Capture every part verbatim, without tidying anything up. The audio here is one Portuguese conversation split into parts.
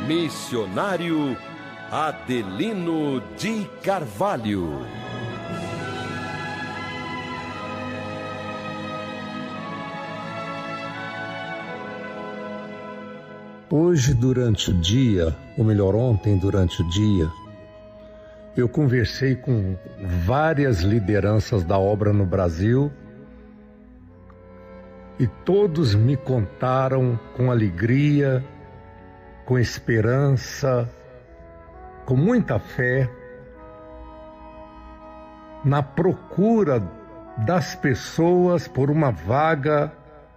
Missionário Adelino de Carvalho. Hoje, durante o dia, ou melhor, ontem, durante o dia, eu conversei com várias lideranças da obra no Brasil e todos me contaram com alegria, com esperança, com muita fé, na procura das pessoas por uma vaga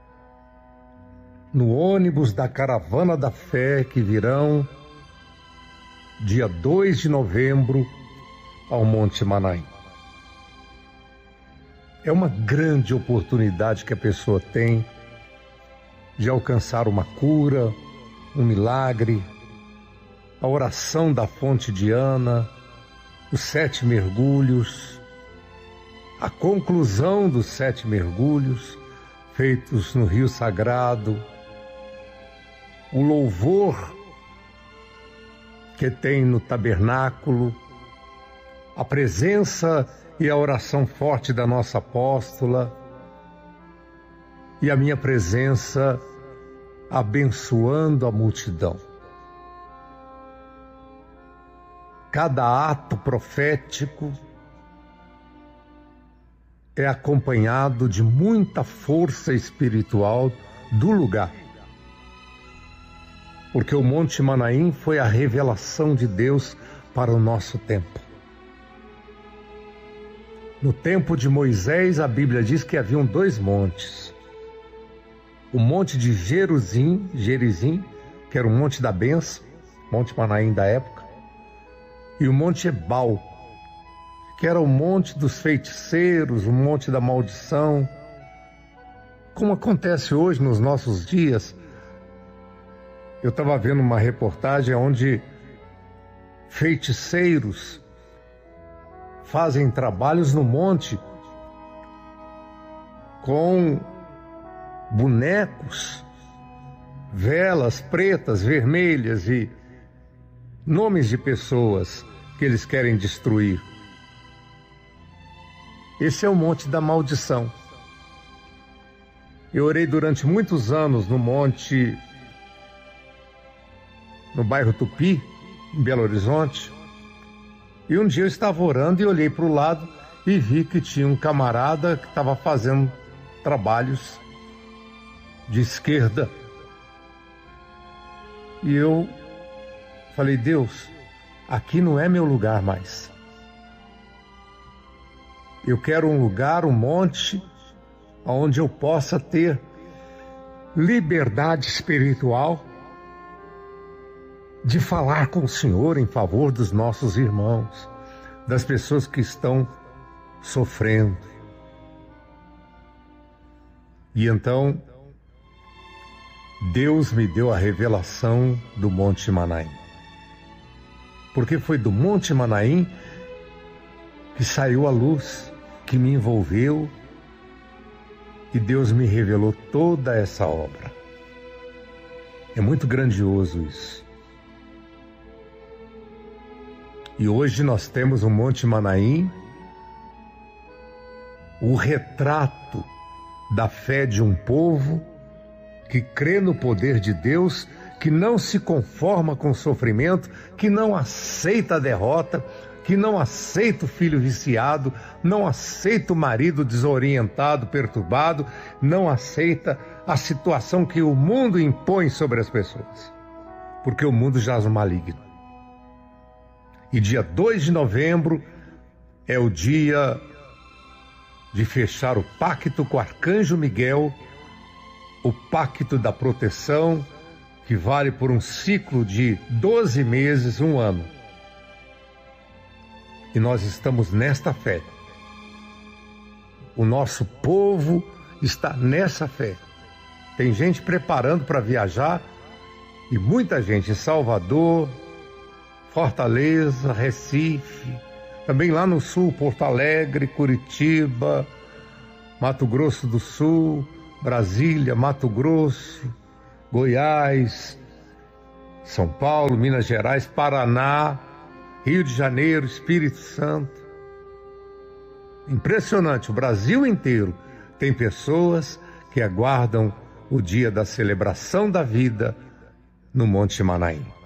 no ônibus da Caravana da Fé que virão dia dois de novembro ao Monte Manaim. É uma grande oportunidade que a pessoa tem de alcançar uma cura, um milagre, a oração da fonte de Ana, os sete mergulhos, a conclusão dos sete mergulhos feitos no Rio Sagrado, o louvor que tem no tabernáculo, a presença e a oração forte da nossa apóstola e a minha presença abençoando a multidão. Cada ato profético é acompanhado de muita força espiritual do lugar, porque o Monte Manaim foi a revelação de Deus para o nosso tempo. No tempo de Moisés, a Bíblia diz que haviam dois montes. O monte de Gerizim, Gerizim, que era o monte da bênção, Monte Manaim da época, e o monte Ebal, que era o monte dos feiticeiros, o monte da maldição. Como acontece hoje nos nossos dias, eu estava vendo uma reportagem onde feiticeiros fazem trabalhos no monte com bonecos, velas pretas, vermelhas e nomes de pessoas que eles querem destruir. Esse é o monte da maldição. Eu orei durante muitos anos no monte, no bairro Tupi, em Belo Horizonte, e um dia eu estava orando e olhei para o lado e vi que tinha um camarada que estava fazendo trabalhos de esquerda. E eu falei: Deus, aqui não é meu lugar mais. Eu quero um lugar, um monte, onde eu possa ter liberdade espiritual de falar com o Senhor em favor dos nossos irmãos, das pessoas que estão sofrendo. E então, Deus me deu a revelação do Monte Manaim. Porque foi do Monte Manaim que saiu a luz, que me envolveu, e Deus me revelou toda essa obra. É muito grandioso isso. E hoje nós temos o Monte Manaim, o retrato da fé de um povo que crê no poder de Deus, que não se conforma com o sofrimento, que não aceita a derrota, que não aceita o filho viciado, não aceita o marido desorientado, perturbado, não aceita a situação que o mundo impõe sobre as pessoas, porque o mundo jaz no maligno. E dia dois de novembro é o dia de fechar o pacto com o Arcanjo Miguel, o pacto da proteção, que vale por um ciclo de doze meses, um ano. E nós estamos nesta fé. O nosso povo está nessa fé. Tem gente preparando para viajar, e muita gente em Salvador, Fortaleza, Recife, também lá no sul, Porto Alegre, Curitiba, Mato Grosso do Sul, Brasília, Mato Grosso, Goiás, São Paulo, Minas Gerais, Paraná, Rio de Janeiro, Espírito Santo. Impressionante, o Brasil inteiro tem pessoas que aguardam o dia da celebração da vida no Monte Manaim.